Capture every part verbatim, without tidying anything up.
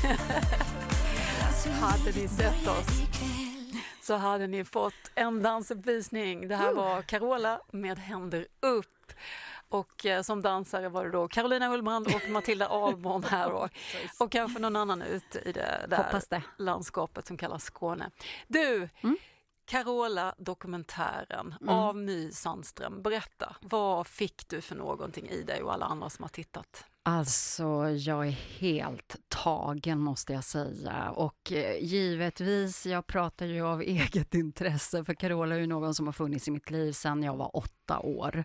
Hade ni sett oss så hade ni fått en dansuppvisning. Det här var Carola med händer upp. Och eh, som dansare var det då Carolina Ullbrand och Matilda Ahlborn här och, och kanske någon annan ut i det där det. landskapet som kallas Skåne. Du, mm. Carola dokumentären mm. av My Sandström. Berätta, vad fick du för någonting i dig och alla andra som har tittat? Alltså, jag är helt tagen måste jag säga. Och eh, givetvis, jag pratar ju av eget intresse, för Carola är ju någon som har funnits i mitt liv sedan jag var åtta år.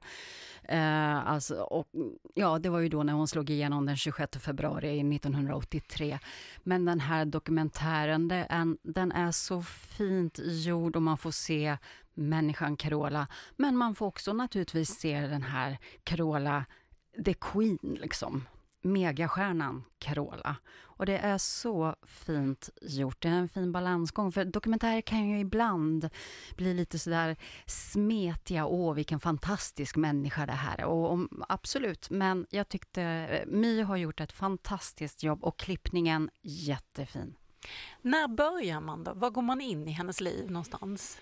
Eh, alltså, och, ja, det var ju då när hon slog igenom den tjugosjätte februari nittonhundraåttiotre. Men den här dokumentären, det är, den är så fint gjord och man får se människan Carola. Men man får också naturligtvis se den här Carola, The Queen liksom, megastjärnan Carola. Och det är så fint gjort. Det är en fin balansgång. För dokumentärer kan ju ibland bli lite sådär smetiga. Åh, vilken fantastisk människa det här är. Och, och absolut, men jag tyckte My har gjort ett fantastiskt jobb och klippningen jättefin. När börjar man då? Var går man in i hennes liv någonstans?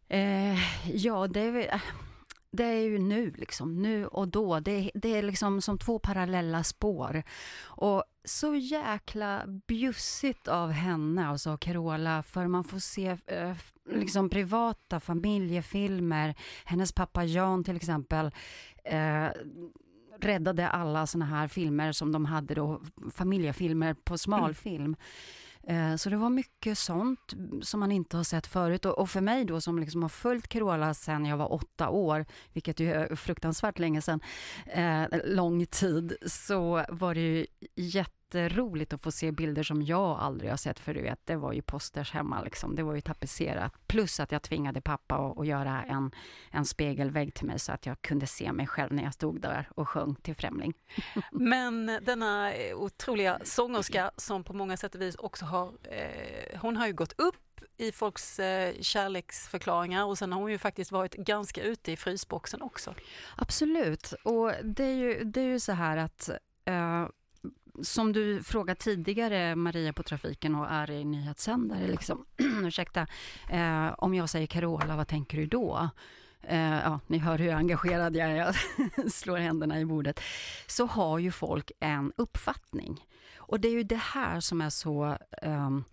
Eh, ja, det är väl... Det är ju nu liksom, nu och då. Det, det är liksom som två parallella spår. Och så jäkla bjussigt av henne, alltså Carola, för man får se eh, liksom privata familjefilmer. Hennes pappa Jan till exempel eh, räddade alla såna här filmer som de hade då, familjefilmer på smalfilm. Mm. Så det var mycket sånt som man inte har sett förut. Och för mig då som liksom har följt Carola sedan jag var åtta år, vilket ju är fruktansvärt länge sedan, eh, lång tid, så var det ju jätteroligt att få se bilder som jag aldrig har sett förut. Det var ju posters hemma liksom, det var ju tapetserat. Plus att jag tvingade pappa att, att göra en, en spegelvägg till mig så att jag kunde se mig själv när jag stod där och sjöng till Främling. Men denna otroliga sångerska som på många sätt och vis också har, eh, hon har ju gått upp i folks eh, kärleksförklaringar och sen har hon ju faktiskt varit ganska ute i frysboxen också. Absolut, och det är ju, det är ju så här att eh, som du frågade tidigare, Maria på trafiken och är i nyhetssändare liksom, ursäkta, eh, om jag säger Carola, vad tänker du då? Uh, ja, ni hör hur engagerad jag är, jag slår händerna i bordet, så har ju folk en uppfattning. Och det är ju det här som är så um,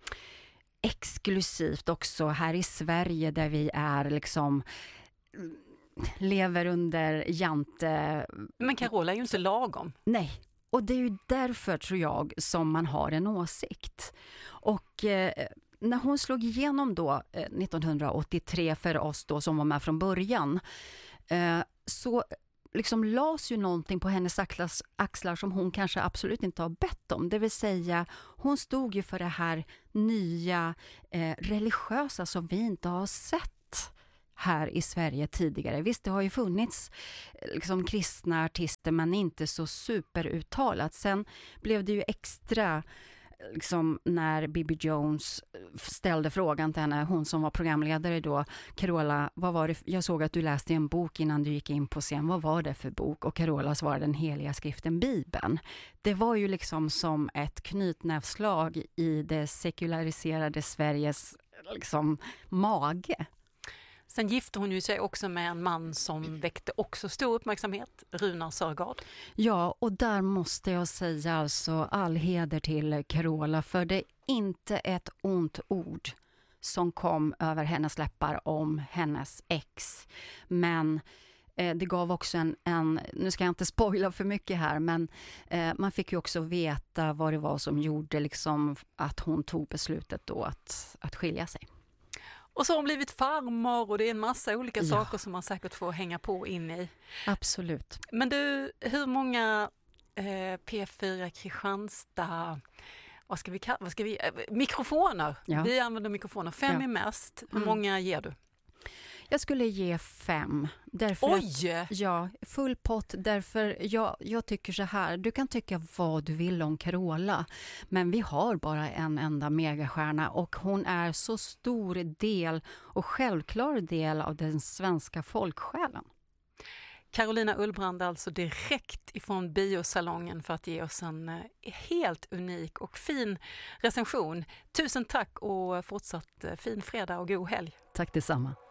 exklusivt också här i Sverige, där vi är liksom lever under jante. Men Carola är ju inte lagom. Nej. Och det är ju därför, tror jag, som man har en åsikt. Och eh, när hon slog igenom då eh, nittonhundraåttiotre för oss då som var med från början, eh, så liksom las ju någonting på hennes axlar, axlar som hon kanske absolut inte har bett om. Det vill säga, hon stod ju för det här nya eh, religiösa som vi inte har sett här i Sverige tidigare. Visst, det har ju funnits liksom kristna artister, men inte så superuttalat. Sen blev det ju extra liksom när Bibi Jones ställde frågan till henne, hon som var programledare då, Carola, vad var det? Jag såg att du läste en bok innan du gick in på scen. Vad var det för bok? Och Carola svarade den heliga skriften Bibeln. Det var ju liksom som ett knytnävslag i det sekulariserade Sveriges liksom mage. Sen gifte hon ju sig också med en man som väckte också stor uppmärksamhet, Runar Sörgard. Ja, och där måste jag säga alltså all heder till Carola, för det är inte ett ont ord som kom över hennes läppar om hennes ex. Men eh, det gav också en, en, nu ska jag inte spoila för mycket här, men eh, man fick ju också veta vad det var som gjorde liksom att hon tog beslutet då att, att skilja sig. Och så har hon blivit farmor och det är en massa olika ja. saker som man säkert får hänga på in i. Absolut. Men du, hur många eh, P fyra Kristianstad, vad ska vi kalla, vad ska vi, eh, mikrofoner, ja. Vi använder mikrofoner, fem ja. Är mest, hur mm. många ger du? Jag skulle ge fem. Därför Oj! Att, ja, full pott. Därför jag, jag tycker så här. Du kan tycka vad du vill om Carola. Men vi har bara en enda megastjärna. Och hon är så stor del och självklar del av den svenska folksjälen. Carolina Ullbrand alltså direkt ifrån biosalongen för att ge oss en helt unik och fin recension. Tusen tack och fortsatt fin fredag och god helg. Tack detsamma.